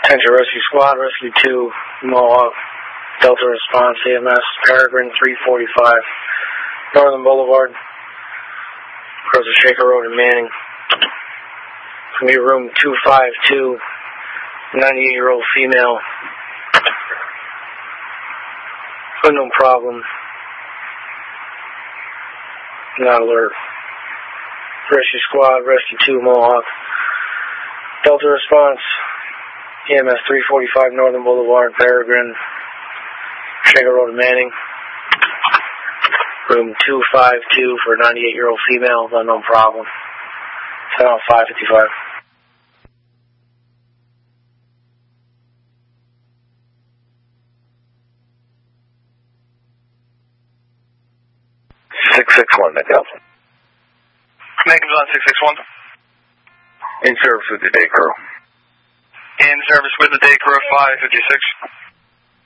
Attention Rescue Squad, Rescue 2, Mohawk, Delta Response, EMS, Peregrine 345, Northern Boulevard, across the Shaker Road in Manning. It's going to be room 252, 98-year-old female. No problem. Not alert. Rescue Squad, Rescue 2, Mohawk, Delta Response, EMS 345 Northern Boulevard, Peregrine, Shaker Road in Manning. Room 252 for a 98-year-old female with unknown problem. Send out 555. Delta. Magnum's on 661. In service with the day crew. In service with the day crew 556.